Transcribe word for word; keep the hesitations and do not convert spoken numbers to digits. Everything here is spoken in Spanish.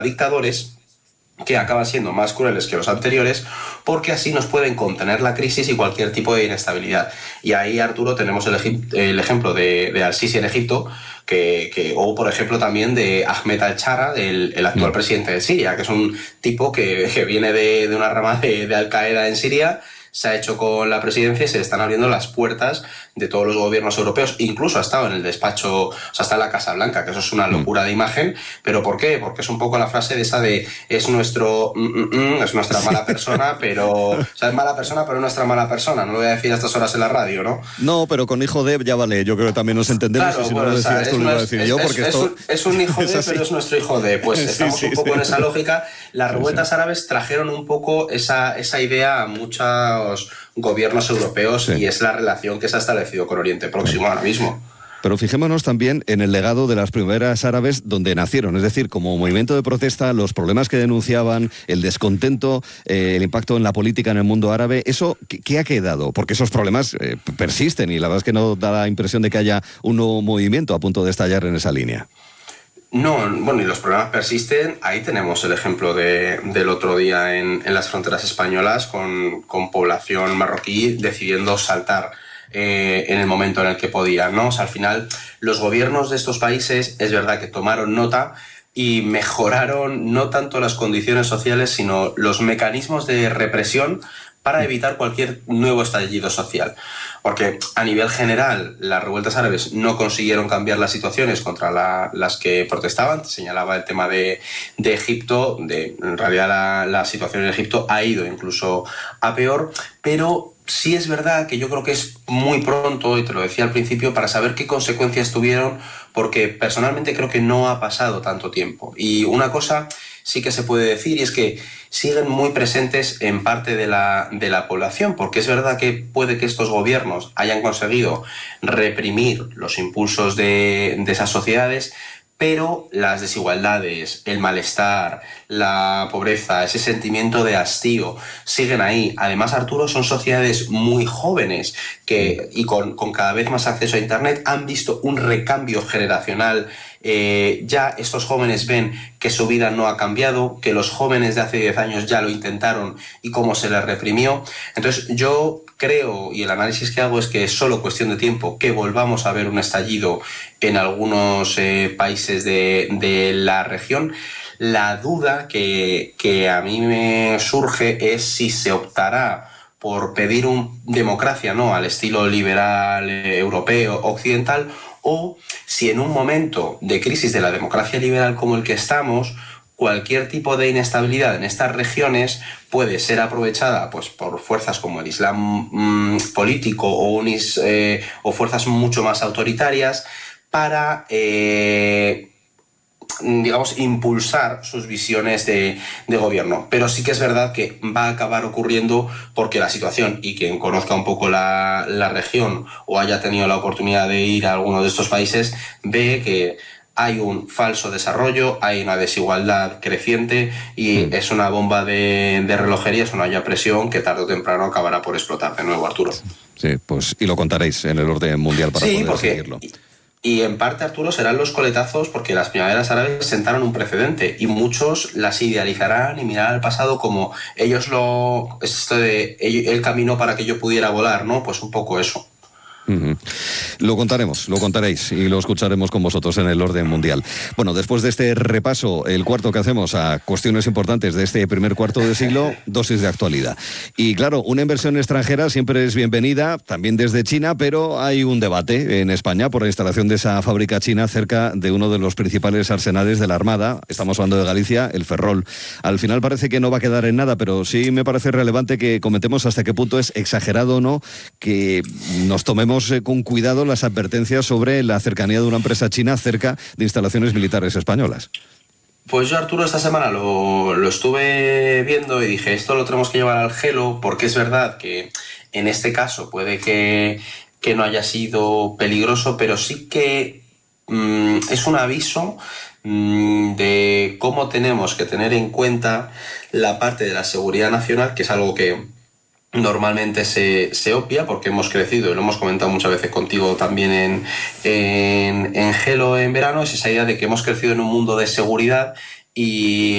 dictadores que acaban siendo más crueles que los anteriores, porque así nos pueden contener la crisis y cualquier tipo de inestabilidad. Y ahí, Arturo, tenemos el, el ejemplo de, de Al-Sisi en Egipto, que, que, o por ejemplo también de Ahmed al-Shara, el, el actual presidente de Siria, que es un tipo que, que viene de, de una rama de, de Al-Qaeda en Siria, se ha hecho con la presidencia y se le están abriendo las puertas de todos los gobiernos europeos. Incluso ha estado en el despacho, o sea, está en la Casa Blanca, que eso es una locura de imagen. ¿Pero por qué? Porque es un poco la frase de esa de es nuestro, mm, mm, mm, es nuestra mala persona, pero, o sea, es mala persona, pero es nuestra mala persona. No lo voy a decir a estas horas en la radio, ¿no? No, pero con hijo de ya vale. Yo creo que también nos entendemos. Claro, y si bueno, no lo decías o sea, tú, lo iba a decir es, yo, es, porque es, esto... un, es un hijo de, pero es nuestro hijo de. Pues estamos sí, sí, un poco sí. en esa lógica. Las revueltas sí, sí. árabes trajeron un poco esa, esa idea a muchos gobiernos europeos sí. y es la relación que se ha establecido con Oriente Próximo ahora mismo. Pero fijémonos también en el legado de las primaveras árabes donde nacieron, es decir, como movimiento de protesta, los problemas que denunciaban, el descontento, eh, el impacto en la política en el mundo árabe, ¿eso qué, qué ha quedado? Porque esos problemas eh, persisten y la verdad es que no da la impresión de que haya un nuevo movimiento a punto de estallar en esa línea. No, bueno, y los problemas persisten. Ahí tenemos el ejemplo de, del otro día en, en las fronteras españolas con, con población marroquí decidiendo saltar eh, en el momento en el que podían, ¿no? O sea, al final, los gobiernos de estos países es verdad que tomaron nota y mejoraron no tanto las condiciones sociales, sino los mecanismos de represión para evitar cualquier nuevo estallido social. Porque a nivel general las revueltas árabes no consiguieron cambiar las situaciones contra la, las que protestaban. Señalaba el tema de, de Egipto, de, en realidad la, la situación en Egipto ha ido incluso a peor, pero sí es verdad que yo creo que es muy pronto, y te lo decía al principio, para saber qué consecuencias tuvieron, porque personalmente creo que no ha pasado tanto tiempo. Y una cosa sí que se puede decir, y es que siguen muy presentes en parte de la, de la población, porque es verdad que puede que estos gobiernos hayan conseguido reprimir los impulsos de, de esas sociedades, pero las desigualdades, el malestar, la pobreza, ese sentimiento de hastío siguen ahí. Además, Arturo, son sociedades muy jóvenes que, y con, con cada vez más acceso a Internet, han visto un recambio generacional. Eh, ya estos jóvenes ven que su vida no ha cambiado, que los jóvenes de hace diez años ya lo intentaron y cómo se les reprimió. Entonces yo creo, y el análisis que hago es que es solo cuestión de tiempo que volvamos a ver un estallido en algunos eh, países de, de la región. La duda que, que a mí me surge es si se optará por pedir una democracia, ¿no?, al estilo liberal, eh, europeo, occidental, o si en un momento de crisis de la democracia liberal como el que estamos, cualquier tipo de inestabilidad en estas regiones puede ser aprovechada pues, por fuerzas como el Islam mmm, político o, un is, eh, o fuerzas mucho más autoritarias para, eh, digamos, impulsar sus visiones de, de gobierno. Pero sí que es verdad que va a acabar ocurriendo porque la situación, y quien conozca un poco la, la región o haya tenido la oportunidad de ir a alguno de estos países, ve que hay un falso desarrollo, hay una desigualdad creciente y mm. es una bomba de, de relojería, es una olla a presión que tarde o temprano acabará por explotar de nuevo, Arturo. Sí, pues y lo contaréis en el orden mundial para sí, poder porque, seguirlo. Y en parte, Arturo, serán los coletazos porque las primaveras árabes sentaron un precedente y muchos las idealizarán y mirarán al pasado como ellos lo... esto de él caminó para que yo pudiera volar, ¿no? Pues un poco eso. Uh-huh. Lo contaremos, lo contaréis y lo escucharemos con vosotros en el orden mundial. Bueno, después de este repaso, el cuarto que hacemos a cuestiones importantes de este primer cuarto de siglo, dosis de actualidad. Y claro, una inversión extranjera siempre es bienvenida, también desde China, pero hay un debate en España por la instalación de esa fábrica china cerca de uno de los principales arsenales de la Armada. Estamos hablando de Galicia, el Ferrol. Al final parece que no va a quedar en nada, pero sí me parece relevante que comentemos hasta qué punto es exagerado o no que nos tomemos con cuidado las advertencias sobre la cercanía de una empresa china cerca de instalaciones militares españolas. Pues yo, Arturo, esta semana lo, lo estuve viendo y dije, esto lo tenemos que llevar al gelo, porque es verdad que en este caso puede que, que no haya sido peligroso, pero sí que mmm, es un aviso mmm, de cómo tenemos que tener en cuenta la parte de la seguridad nacional, que es algo que normalmente se, se obvia porque hemos crecido, y lo hemos comentado muchas veces contigo también en, en, en Gelo en verano, es esa idea de que hemos crecido en un mundo de seguridad y